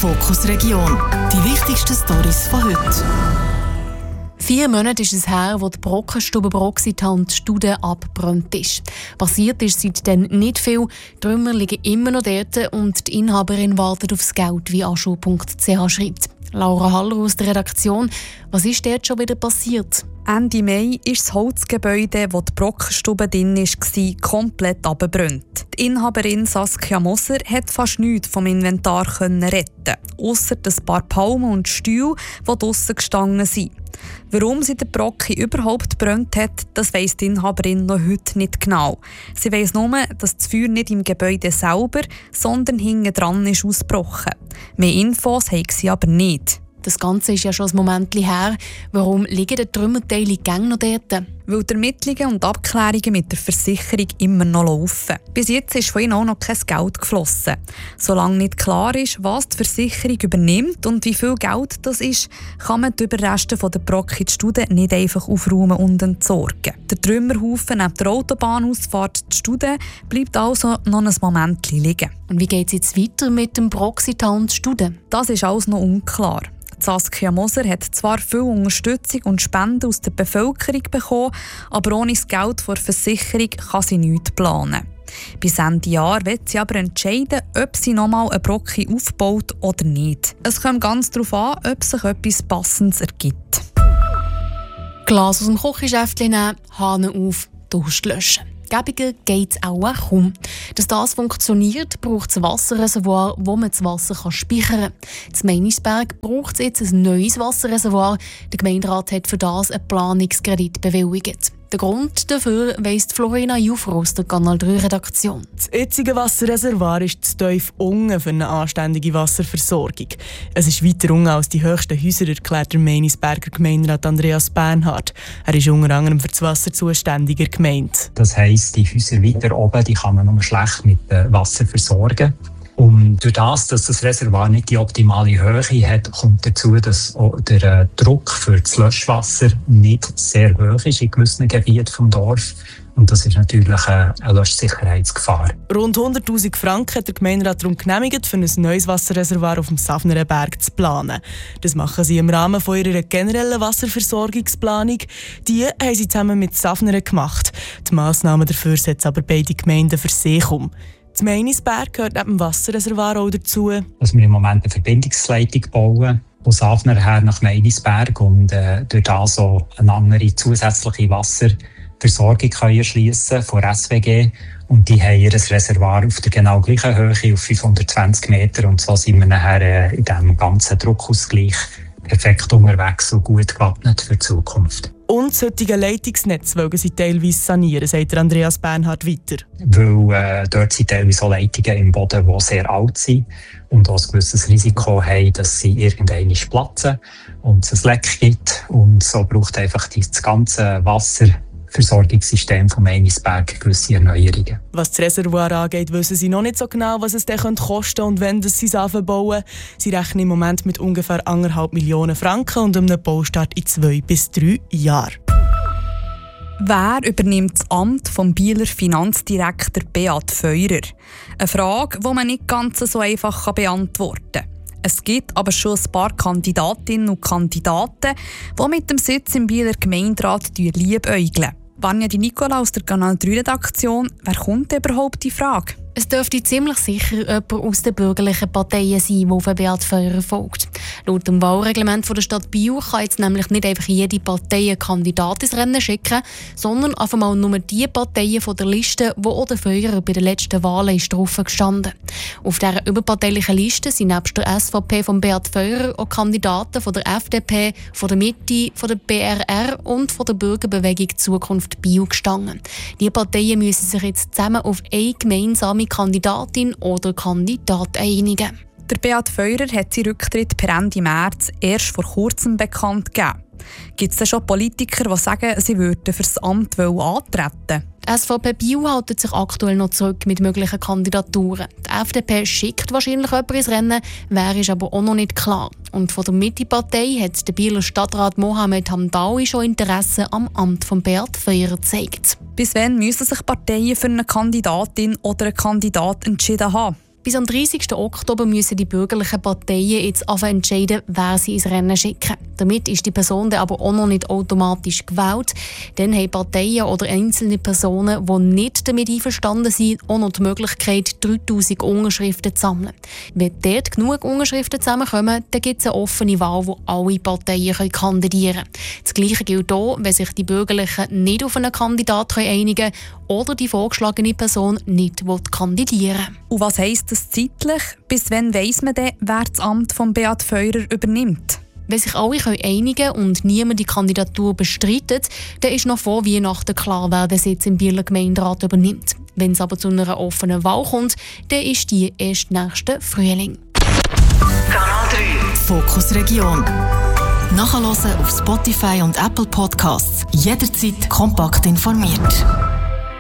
Fokus Region. Die wichtigsten Storys von heute. 4 Monate ist es her, wo die Brockenstube Broxital Stude abgebrannt ist. Passiert ist seitdem nicht viel. Die Trümmer liegen immer noch dort und die Inhaberin wartet aufs Geld, wie ascho.ch schreibt. Laura Haller aus der Redaktion. Was ist dort schon wieder passiert? Ende Mai ist das Holzgebäude, wo die Brockenstube drin war, komplett abgebrannt. Die Inhaberin Saskia Moser hat fast nichts vom Inventar retten, ausser ein paar Palmen und Stühle, die draussen gestanden sind. Warum sie den Brocken überhaupt gebrannt hat, das weiss die Inhaberin noch heute nicht genau. Sie weiss nur, dass das Feuer nicht im Gebäude selber, sondern hinten dran ist ausgebrochen. Mehr Infos haben sie aber nicht. Das Ganze ist ja schon ein Moment her. Warum liegen die Trümmerteile gäng noch dort? Weil die Ermittlungen und Abklärungen mit der Versicherung immer noch laufen. Bis jetzt ist von ihnen auch noch kein Geld geflossen. Solange nicht klar ist, was die Versicherung übernimmt und wie viel Geld das ist, kann man die Überreste der Brocken in die Stude nicht einfach aufräumen und entsorgen. Der Trümmerhaufen neben der Autobahnausfahrt die Stude bleibt also noch ein Moment liegen. Und wie geht es jetzt weiter mit dem Broxital Stude? Das ist alles noch unklar. Saskia Moser hat zwar viel Unterstützung und Spenden aus der Bevölkerung bekommen, aber ohne das Geld der Versicherung kann sie nichts planen. Bis Ende Jahr wird sie aber entscheiden, ob sie nochmal einen Brocken aufbaut oder nicht. Es kommt ganz darauf an, ob sich etwas Passendes ergibt. Glas aus dem Küchenschäftchen nehmen, Hahn auf, Durst löschen. Gäbiger geht es auch kaum. Dass das funktioniert, braucht es ein Wasserreservoir, wo man das Wasser speichern kann. In Meinisberg braucht es jetzt ein neues Wasserreservoir. Der Gemeinderat hat für das einen Planungskredit bewilligt. Der Grund dafür weiss Florina Juffer aus der Kanal 3 Redaktion. Das jetzige Wasserreservoir ist zu tief unten für eine anständige Wasserversorgung. Es ist weiter unten als die höchsten Häuser, erklärt der Meinisberger Gemeinderat Andreas Bernhard. Er ist unter anderem für das Wasser zuständiger Gemeinde. Das heisst, die Häuser weiter oben die kann man nur schlecht mit Wasser versorgen. Und durch das, dass das Reservoir nicht die optimale Höhe hat, kommt dazu, dass auch der Druck für das Löschwasser nicht sehr hoch ist in gewissen Gebieten des Dorfes. Und das ist natürlich eine Löschsicherheitsgefahr. Rund 100'000 Franken hat der Gemeinderat darum genehmigt, für ein neues Wasserreservoir auf dem Safnerenberg zu planen. Das machen sie im Rahmen von ihrer generellen Wasserversorgungsplanung. Die haben sie zusammen mit Safneren gemacht. Die Massnahmen dafür setzen aber beide Gemeinden für sich um. Das Meinisberg gehört neben dem Wasserreservoir auch dazu. Dass wir im Moment eine Verbindungsleitung bauen, von Safner her nach Meinisberg und durch das so eine andere zusätzliche Wasserversorgung erschliessen von SWG. Und die haben ihr Reservoir auf der genau gleichen Höhe, auf 520 Meter. Und so sind wir nachher in diesem ganzen Druckausgleich perfekt unterwegs und gut gewappnet für die Zukunft. Und das heutige Leitungsnetz wollen sie teilweise sanieren, sagt Andreas Bernhard weiter. Weil dort sind teilweise auch Leitungen im Boden, die sehr alt sind und auch ein gewisses Risiko haben, dass sie irgendwann platzen und es ein Leck gibt. Und so braucht einfach das ganze Wasserversorgungssystem von Meinisberg gewisse Erneuerungen. Was das Reservoir angeht, wissen sie noch nicht so genau, was es dann kosten könnte und wenn sie es bauen. Sie rechnen im Moment mit ungefähr 1,5 Millionen Franken und einem Baustart in 2 bis 3 Jahren. Wer übernimmt das Amt vom Bieler Finanzdirektor Beat Feurer? Eine Frage, die man nicht ganz so einfach beantworten kann. Es gibt aber schon ein paar Kandidatinnen und Kandidaten, die mit dem Sitz im Bieler Gemeinderat liebäugeln. Vanja Di Nicola aus der Kanal 3 Redaktion. Wer kommt überhaupt die Frage? Es dürfte ziemlich sicher jemand aus den bürgerlichen Parteien sein, der auf Beat Feurer folgt. Laut dem Wahlreglement der Stadt Biel kann jetzt nämlich nicht einfach jede Partei einen Kandidat ins Rennen schicken, sondern einfach mal nur die Parteien von der Liste, die auch der Feurer bei den letzten Wahlen ist drauf gestanden. Auf dieser überparteilichen Liste sind nebst der SVP von Beat Feurer auch Kandidaten von der FDP, von der Mitte, von der BRR und von der Bürgerbewegung Zukunft Biel gestanden. Die Parteien müssen sich jetzt zusammen auf eine gemeinsame Kandidatin oder Kandidat einigen. Der Beat Feurer hat seinen Rücktritt per Ende März erst vor kurzem bekannt gegeben. Gibt es denn schon Politiker, die sagen, sie würden für das Amt antreten? Die SVP Biel hält sich aktuell noch zurück mit möglichen Kandidaturen. Die FDP schickt wahrscheinlich jemanden ins Rennen, wer ist aber auch noch nicht klar. Und von der Mitte-Partei hat der Bieler Stadtrat Mohamed Hamdaoui schon Interesse am Amt von Beat Feurer gezeigt. Bis wann müssen sich Parteien für eine Kandidatin oder einen Kandidat entschieden haben? Bis am 30. Oktober müssen die bürgerlichen Parteien jetzt entscheiden, wer sie ins Rennen schicken. Damit ist die Person dann aber auch noch nicht automatisch gewählt. Dann haben Parteien oder einzelne Personen, die nicht damit einverstanden sind, auch noch die Möglichkeit, 3000 Unterschriften zu sammeln. Wenn dort genug Unterschriften zusammenkommen, dann gibt es eine offene Wahl, wo alle Parteien kandidieren können. Das Gleiche gilt auch, wenn sich die Bürgerlichen nicht auf einen Kandidaten einigen können oder die vorgeschlagene Person nicht kandidieren will. Und was heisst das zeitlich? Bis wann weiss man denn, wer das Amt von Beat Feurer übernimmt? Wenn sich alle einigen können und niemand die Kandidatur bestreitet, dann ist noch vor Weihnachten klar, wer den Sitz im Bieler Gemeinderat übernimmt. Wenn es aber zu einer offenen Wahl kommt, dann ist die erst nächsten Frühling. Kanal 3 Fokus Region. Nachhören auf Spotify und Apple Podcasts. Jederzeit kompakt informiert.